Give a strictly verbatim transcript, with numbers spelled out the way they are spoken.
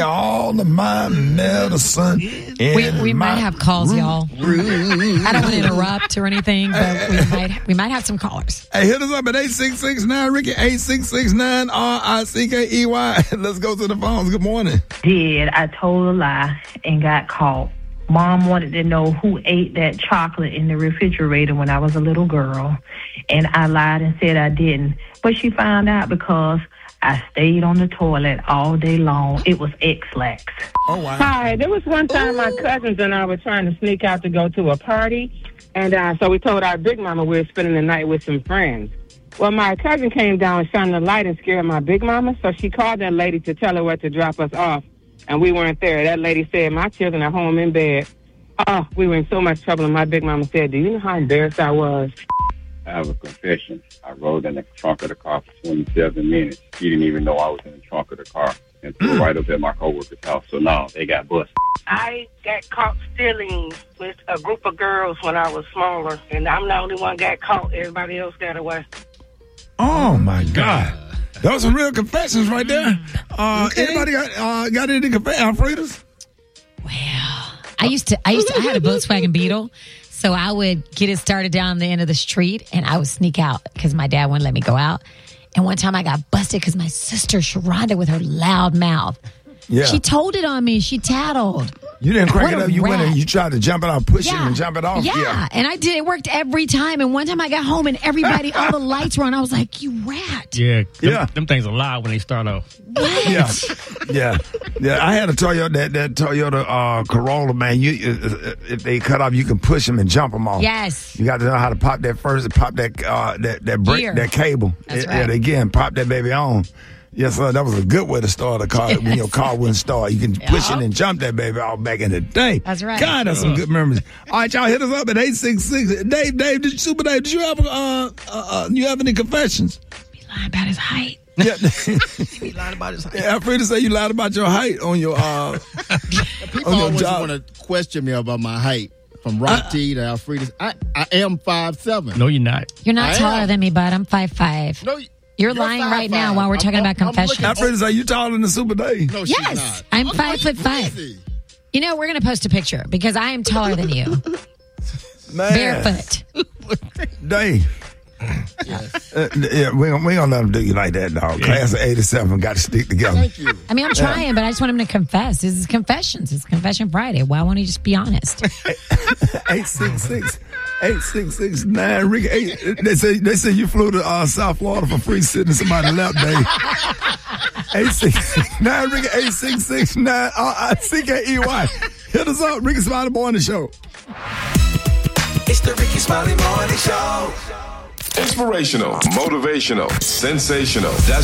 all of my medicine. We, we might have calls, y'all. I don't want to interrupt or anything, but we might we might have some callers. Hey, hit us up at eight six six nine Ricky, eight six six nine R I C K E Y. Let's go to the phones. Good morning. Did. I told a lie and got caught. Mom wanted to know who ate that chocolate in the refrigerator when I was a little girl, and I lied and said I didn't. But she found out because I stayed on the toilet all day long. It was X-Lax. Oh, wow. Hi, there was one time my cousins and I were trying to sneak out to go to a party, and uh, so we told our big mama we were spending the night with some friends. Well, my cousin came down, shined the light, and scared my big mama, so she called that lady to tell her where to drop us off, and we weren't there. That lady said, my children are home in bed. Oh, we were in so much trouble, and my big mama said, do you know how embarrassed I was? I have a confession. I rode in the trunk of the car for twenty-seven minutes. She didn't even know I was in the trunk of the car and threw right up at my coworker's house. So now they got busted. I got caught stealing with a group of girls when I was smaller, and I'm the only one got caught. Everybody else got away. Oh, my God. Those some real confessions right there. Uh, Okay. Anybody got, uh, got any confessions? Alfreda's? Well, I used to, I used to, I had a Volkswagen Beetle. So I would get it started down the end of the street, and I would sneak out because my dad wouldn't let me go out. And one time I got busted because my sister, Sharonda, with her loud mouth, Yeah. she told it on me. She tattled. You didn't crank What it a up. You went rat. and you tried to jump it off, push it and jump it off. Yeah. Yeah. And I did. It worked every time. And one time I got home and everybody, all the lights were on. I was like, you rat. Yeah, them, Yeah. them things are loud when they start off. Yeah, yeah, yeah. I had a Toyota, that, that Toyota uh, Corolla, man. You, uh, if they cut off, you can push them and jump them off. Yes. You got to know how to pop that first, pop that uh, that that brake, Gear. that cable. That's yeah, right. yeah, again, pop that baby on. Yes, sir. That was a good way to start a car when your car wouldn't start. You can push it and jump that baby off back in the day. That's right. God, that's some good memories. All right, y'all, hit us up at eight six six. Dave, Dave, did, Super Dave, did you have uh, uh, uh you have any confessions? He lied about his height. Yeah. He lied about his height. Yeah, Alfreda say you lied about your height on your uh People on your always job. want to question me about my height. From Rock Uh, T to Alfreda. I, I am five seven. No, you're not. You're not I taller am. than me, bud. I'm five five. No, You're lying five, right now five. while we're talking I'm- about I'm confessions. looking- Alfreda say you taller than Super Dave. No, she's Yes, not. I'm Are five you foot five. crazy? You know, we're going to post a picture because I am taller than you. Man. Barefoot. Dave. Yes. Uh, yeah, we ain't we gonna let them do you like that, dog. Class of eighty-seven got to stick together. Thank you. I mean, I'm trying, but I just want him to confess. This is confessions. It's Confession Friday. Why won't he just be honest? eight six six, eight six six nine Ricky. Eight, they say they say you flew to uh, South Florida for free sitting in somebody's lap, Dave. eight six six nine Ricky, eight six six nine R I C K E Y. Hit us up, Ricky Smiley Morning Show. It's the Ricky Smiley Morning Show. Inspirational, motivational, sensational. That's